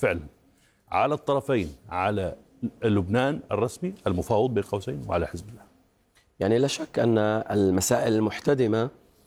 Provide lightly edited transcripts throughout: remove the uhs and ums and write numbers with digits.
فعلا على الطرفين، على لبنان الرسمي المفاوض بين قوسين وعلى حزب الله. يعني لا شك أن المسائل المحتدمة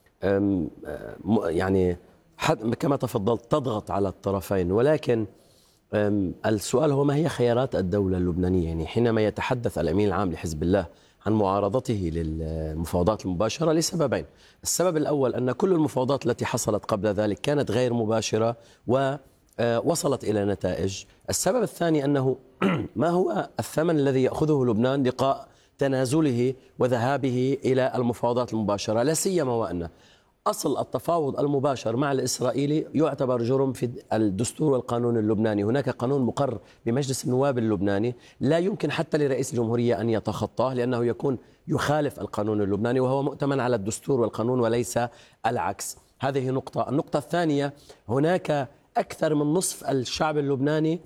يعني كما تفضلت تضغط على الطرفين، ولكن السؤال هو ما هي خيارات الدولة اللبنانية؟ يعني حينما يتحدث الأمين العام لحزب الله عن معارضته للمفاوضات المباشرة لسببين. السبب الأول أن كل المفاوضات التي حصلت قبل ذلك كانت غير مباشرة ووصلت إلى نتائج. السبب الثاني أنه ما هو الثمن الذي يأخذه لبنان لقاء تنازله وذهابه إلى المفاوضات المباشرة، لا سيما وأن أصل التفاوض المباشر مع الإسرائيلي يعتبر جرم في الدستور والقانون اللبناني. هناك قانون مقر بمجلس النواب اللبناني لا يمكن حتى لرئيس الجمهورية أن يتخطاه، لأنه يكون يخالف القانون اللبناني، وهو مؤتمن على الدستور والقانون وليس العكس. هذه نقطة. النقطة الثانية، هناك أكثر من نصف الشعب اللبناني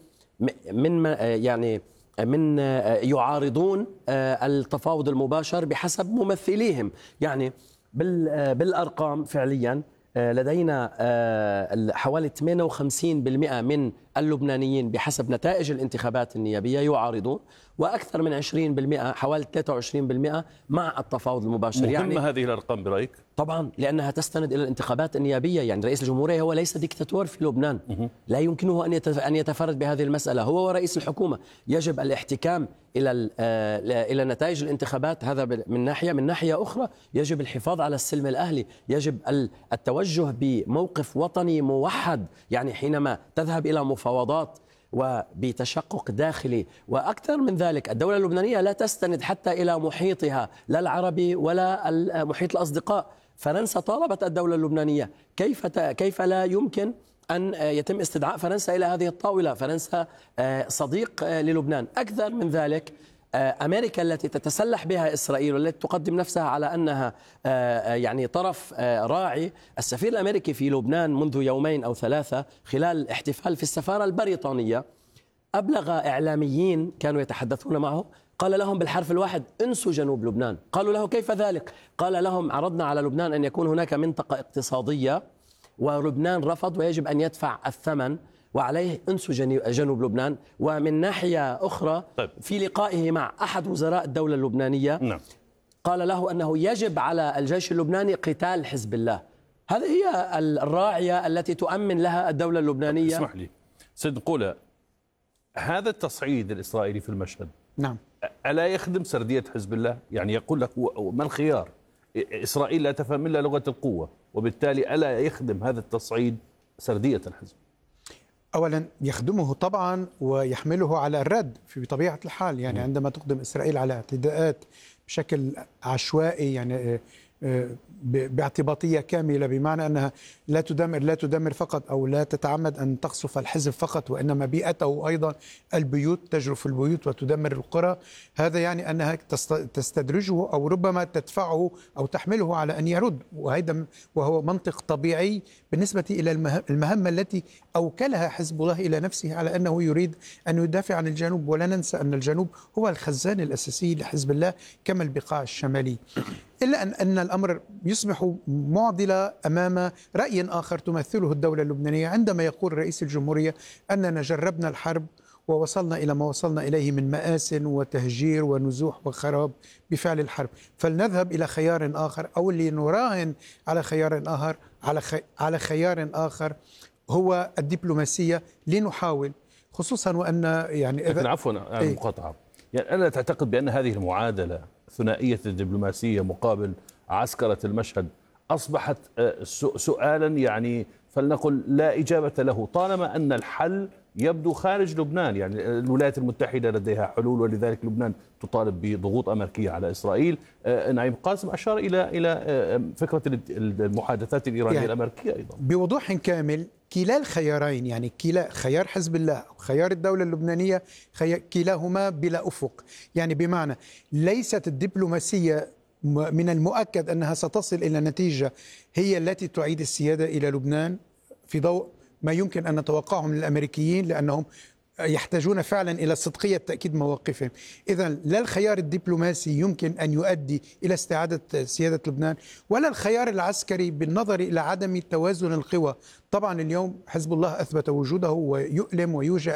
من يعارضون التفاوض المباشر بحسب ممثليهم. يعني بالأرقام فعليا لدينا حوالي 58% من اللبنانيين بحسب نتائج الانتخابات النيابية يعارضون، وأكثر من 20% حوالي 23% مع التفاوض المباشر. مهمة يعني هذه الأرقام برأيك؟ طبعا، لأنها تستند إلى الانتخابات النيابية. يعني رئيس الجمهورية هو ليس ديكتاتور في لبنان، لا يمكنه أن يتفرد بهذه المسألة. هو ورئيس الحكومة يجب الاحتكام إلى نتائج الانتخابات، هذا من ناحية. من ناحية أخرى يجب الحفاظ على السلم الأهلي، يجب التوجه بموقف وطني موحد. يعني حينما تذهب إلى مفاوضات وبتشقق داخلي، وأكثر من ذلك الدولة اللبنانية لا تستند حتى إلى محيطها، لا العربي ولا محيط الأصدقاء. فرنسا طالبت الدولة اللبنانية، كيف لا يمكن أن يتم استدعاء فرنسا إلى هذه الطاولة؟ فرنسا صديق للبنان. أكثر من ذلك، أمريكا التي تتسلح بها إسرائيل والتي تقدم نفسها على أنها يعني طرف راعي، السفير الأمريكي في لبنان منذ يومين أو ثلاثة خلال احتفال في السفارة البريطانية أبلغ إعلاميين كانوا يتحدثون معه، قال لهم بالحرف الواحد: انسوا جنوب لبنان. قالوا له: كيف ذلك؟ قال لهم: عرضنا على لبنان أن يكون هناك منطقة اقتصادية ولبنان رفض ويجب أن يدفع الثمن، وعليه انسوا جنوب لبنان. ومن ناحية أخرى في لقائه مع أحد وزراء الدولة اللبنانية قال له أنه يجب على الجيش اللبناني قتال حزب الله. هذه هي الراعية التي تؤمن لها الدولة اللبنانية. اسمح لي سيد نقولة، هذا التصعيد الإسرائيلي في المشهد ألا يخدم سردية حزب الله؟ يعني يقول لك ما الخيار؟ إسرائيل لا تفهم إلا لغة القوة، وبالتالي ألا يخدم هذا التصعيد سردية الحزب؟ أولا يخدمه طبعا ويحمله على الرد بطبيعة الحال. يعني عندما تقدم إسرائيل على اعتداءات بشكل عشوائي، يعني باعتباطية كاملة، بمعنى أنها لا تدمر فقط أو لا تتعمد أن تقصف الحزب فقط، وإنما بيئته أيضا البيوت، تجرف البيوت وتدمر القرى. هذا يعني أنها تستدرجه أو ربما تدفعه أو تحمله على أن يرد، وهو منطق طبيعي بالنسبة إلى المهمة التي أوكلها حزب الله إلى نفسه، على أنه يريد أن يدافع عن الجنوب. ولا ننسى أن الجنوب هو الخزان الأساسي لحزب الله كما البقاع الشمالي. إلا أن الأمر يصبح معضلة أمام رأي آخر تمثله الدولة اللبنانية، عندما يقول رئيس الجمهورية أننا جربنا الحرب ووصلنا إلى ما وصلنا إليه من مآسٍ وتهجير ونزوح وخراب بفعل الحرب، فلنذهب إلى خيار آخر، أو لنراهن على خيار آخر على خيار آخر هو الدبلوماسية، لنحاول، خصوصا وأن يعني لكن عفوا المقاطعة، يعني ألا تعتقد بأن هذه المعادلة ثنائية الدبلوماسية مقابل عسكرة المشهد أصبحت سؤالا يعني فلنقل لا إجابة له، طالما أن الحل يبدو خارج لبنان؟ يعني الولايات المتحدة لديها حلول، ولذلك لبنان تطالب بضغوط أمريكية على إسرائيل. نعيم قاسم أشار إلى فكرة المحادثات الإيرانية يعني الأمريكية أيضا بوضوح كامل. كلا الخيارين، يعني كلا خيار حزب الله وخيار الدولة اللبنانية، كلاهما بلا أفق. يعني بمعنى ليست الدبلوماسية من المؤكد أنها ستصل إلى نتيجة هي التي تعيد السيادة إلى لبنان في ضوء ما يمكن أن نتوقعه من الأمريكيين، لأنهم يحتاجون فعلا إلى صدقية تأكيد مواقفهم. إذن لا الخيار الدبلوماسي يمكن أن يؤدي إلى استعادة سيادة لبنان، ولا الخيار العسكري بالنظر إلى عدم توازن القوى. طبعا اليوم حزب الله أثبت وجوده ويؤلم ويوجع